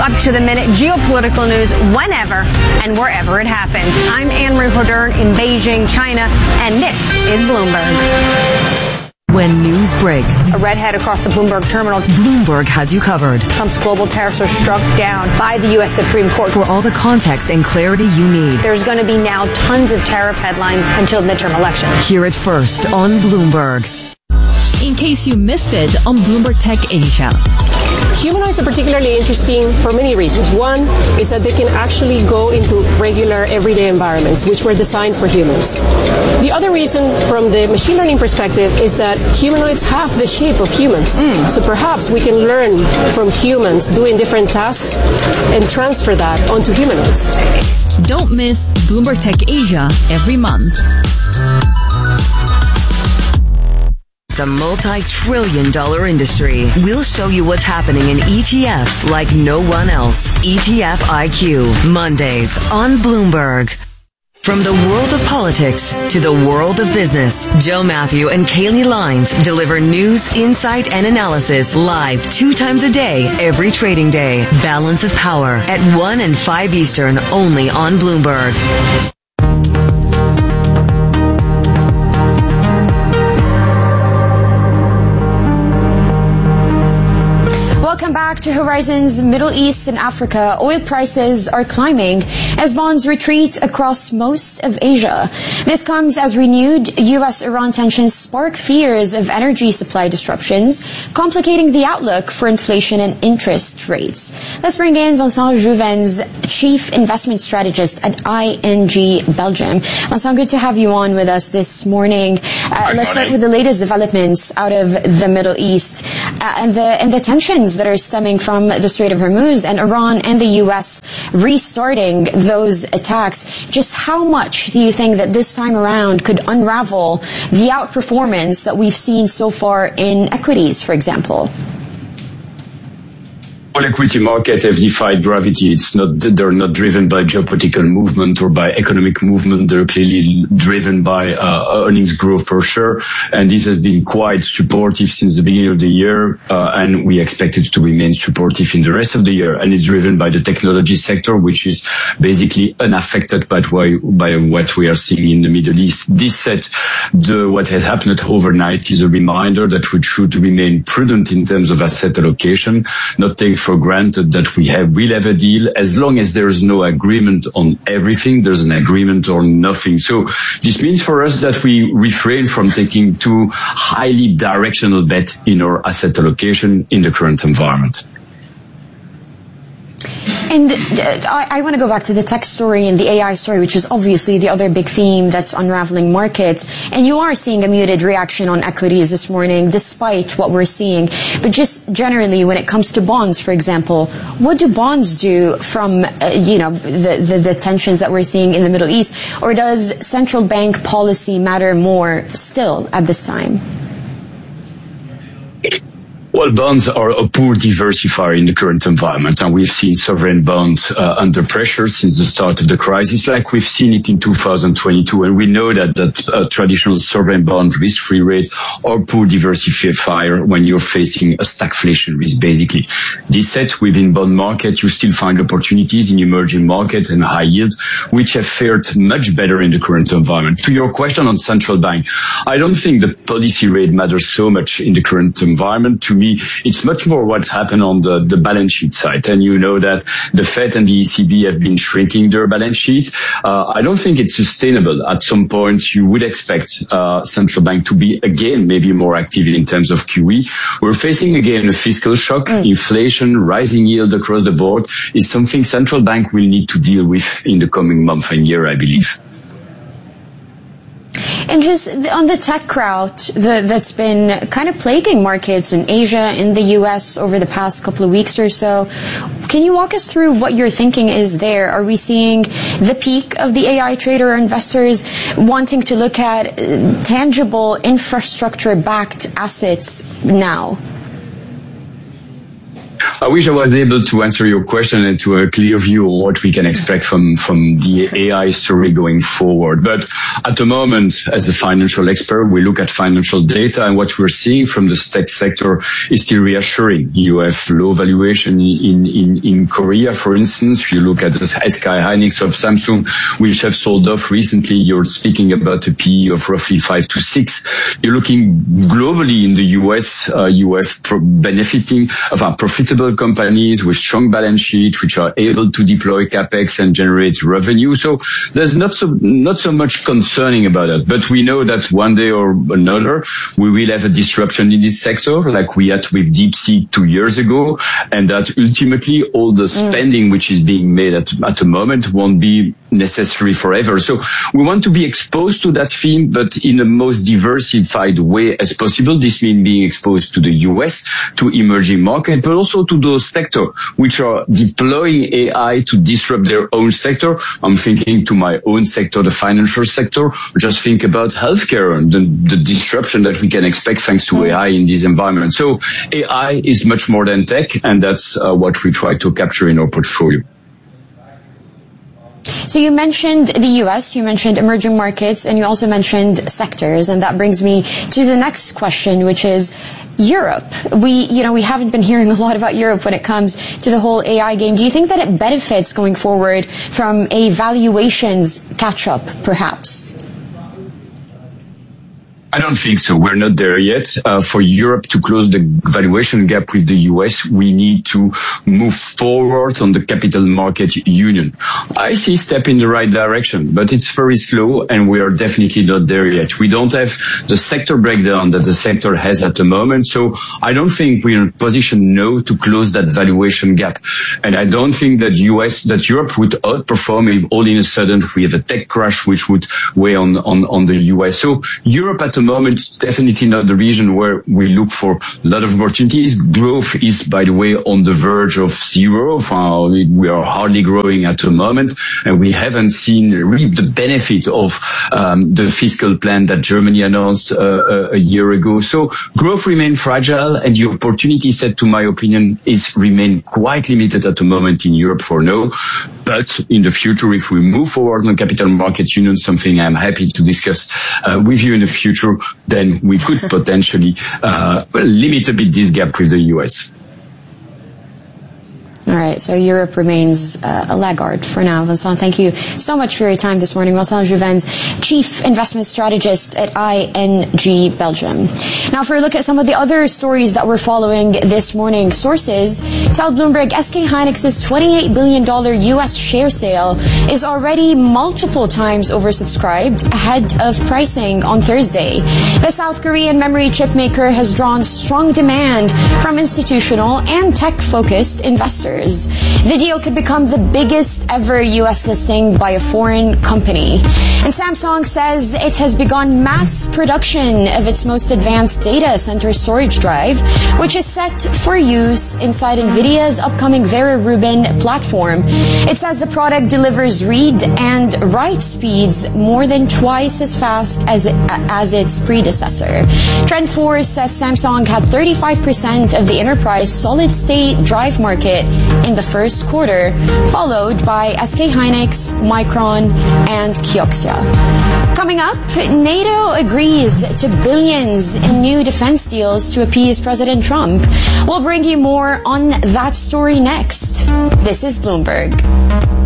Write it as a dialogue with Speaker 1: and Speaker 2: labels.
Speaker 1: up-to-the-minute geopolitical news whenever and wherever it happens. I'm Anne-Marie Hodern in Beijing, China, and this is Bloomberg.
Speaker 2: When news breaks,
Speaker 1: A redhead across the Bloomberg terminal.
Speaker 2: Bloomberg has you covered.
Speaker 1: Trump's global tariffs are struck down by the U.S. Supreme Court.
Speaker 2: For all the context and clarity you need,
Speaker 1: There's going to be now tons of tariff headlines until midterm elections.
Speaker 2: hear it first on Bloomberg.
Speaker 3: In case you missed it on Bloomberg Tech Asia.
Speaker 4: Humanoids are particularly interesting for many reasons. One is that they can actually go into regular everyday environments, which were designed for humans. The other reason from the machine learning perspective is that humanoids have the shape of humans. So perhaps we can learn from humans doing different tasks and transfer that onto humanoids.
Speaker 3: Don't miss Bloomberg Tech Asia every month.
Speaker 2: It's a multi-trillion-dollar industry. We'll show you what's happening in ETFs like no one else. ETF IQ, Mondays on Bloomberg. From the world of politics to the world of business, Joe Matthew and Kaylee Lines deliver news, insight, and analysis live 2 times a day, every trading day. Balance of Power at 1 and 5 Eastern, only on Bloomberg.
Speaker 5: Welcome back to Horizons Middle East and Africa. Oil prices are climbing as bonds retreat across most of Asia. This comes as renewed U.S.-Iran tensions spark fears of energy supply disruptions, complicating the outlook for inflation and interest rates. Let's bring in Vincent Jouvens, Chief Investment Strategist at ING Belgium. Vincent, good to have you on with us this morning. Let's start with the latest developments out of the Middle East and the tensions that are stemming from the Strait of Hormuz and Iran and the U.S. restarting those attacks. Just how much do you think that this time around could unravel the outperformance that we've seen so far in equities, for example?
Speaker 6: Well, equity markets have defied gravity. They're not driven by geopolitical movement or by economic movement. They're clearly driven by earnings growth for sure. And this has been quite supportive since the beginning of the year. And we expect it to remain supportive in the rest of the year. And it's driven by the technology sector, which is basically unaffected by what we are seeing in the Middle East. This said, what has happened overnight is a reminder that we should remain prudent in terms of asset allocation, not take for granted that we'll have a deal. As long as there's no agreement on everything, there's an agreement on nothing. So this means for us that we refrain from taking too highly directional bet in our asset allocation in the current environment.
Speaker 5: And I want to go back to the tech story and the AI story, which is obviously the other big theme that's unraveling markets. And you are seeing a muted reaction on equities this morning, despite what we're seeing. But just generally, when it comes to bonds, for example, what do bonds do from, the tensions that we're seeing in the Middle East? Or does central bank policy matter more still at this time?
Speaker 6: Well, bonds are a poor diversifier in the current environment, and we've seen sovereign bonds under pressure since the start of the crisis, like we've seen it in 2022. And we know that traditional sovereign bond risk-free rate are poor diversifier when you're facing a stagflation risk, basically. This said, within bond market, you still find opportunities in emerging markets and high yield, which have fared much better in the current environment. To your question on central bank, I don't think the policy rate matters so much in the current environment. To me, it's much more what happened on the balance sheet side. And you know that the Fed and the ECB have been shrinking their balance sheet. I don't think it's sustainable. At some point, you would expect central bank to be, again, maybe more active in terms of QE. We're facing, again, a fiscal shock. Inflation, rising yield across the board is something central bank will need to deal with in the coming month and year, I believe.
Speaker 5: And just on the tech route that's been kind of plaguing markets in Asia, in the U.S. over the past couple of weeks or so, can you walk us through what your thinking is there? Are we seeing the peak of the AI trader or investors wanting to look at tangible infrastructure-backed assets now?
Speaker 6: I wish I was able to answer your question and to a clear view of what we can expect from the AI story going forward. But at the moment, as a financial expert, we look at financial data, and what we're seeing from the tech sector is still reassuring. You have low valuation in Korea, for instance. You look at the SK Hynix of Samsung, which have sold off recently. You're speaking about a PE of roughly 5 to 6. You're looking globally in the US, you have profitable companies with strong balance sheets, which are able to deploy capex and generate revenue. So there's not so much concerning about it. But we know that one day or another, we will have a disruption in this sector, like we had with DeepSeek 2 years ago, and that ultimately all the spending which is being made at the moment won't be necessary forever. So we want to be exposed to that theme, but in the most diversified way as possible. This means being exposed to the US, to emerging markets, but also to those sectors which are deploying AI to disrupt their own sector. I'm thinking to my own sector, the financial sector. Just think about healthcare and the disruption that we can expect thanks to AI in this environment. So AI is much more than tech, and that's what we try to capture in our portfolio.
Speaker 5: So you mentioned the US, you mentioned emerging markets, and you also mentioned sectors, and that brings me to the next question, which is Europe. We haven't been hearing a lot about Europe when it comes to the whole AI game. Do you think that it benefits going forward from a valuations catch-up, perhaps?
Speaker 6: I don't think so. We're not there yet. For Europe to close the valuation gap with the US, we need to move forward on the capital market union. I see a step in the right direction, but it's very slow, and we are definitely not there yet. We don't have the sector breakdown that the sector has at the moment, so I don't think we're in a position now to close that valuation gap. And I don't think that Europe would outperform if all in a sudden we have a tech crash which would weigh on the US. So Europe at the moment is definitely not the region where we look for a lot of opportunities. Growth is, by the way, on the verge of zero. We are hardly growing at the moment, and we haven't seen really the benefit of the fiscal plan that Germany announced a year ago. So growth remains fragile, and the opportunity set, to my opinion, remain quite limited at the moment in Europe for now. But in the future, if we move forward on capital market union, something I'm happy to discuss with you in the future, then we could potentially limit a bit this gap with the US.
Speaker 5: All right, so Europe remains a laggard for now. Vincent, thank you so much for your time this morning. Vincent Jouvens, Chief Investment Strategist at ING Belgium. Now, for a look at some of the other stories that we're following this morning, sources tell Bloomberg SK Hynix's $28 billion U.S. share sale is already multiple times oversubscribed ahead of pricing on Thursday. The South Korean memory chip maker has drawn strong demand from institutional and tech-focused investors. The deal could become the biggest ever U.S. listing by a foreign company. And Samsung says it has begun mass production of its most advanced data center storage drive, which is set for use inside NVIDIA's upcoming Vera Rubin platform. It says the product delivers read and write speeds more than twice as fast as its predecessor. TrendForce says Samsung had 35% of the enterprise solid-state drive market in the first quarter, followed by SK Hynix, Micron, and Kioxia. Coming up, NATO agrees to billions in new defense deals to appease President Trump. We'll bring you more on that story next. This is Bloomberg.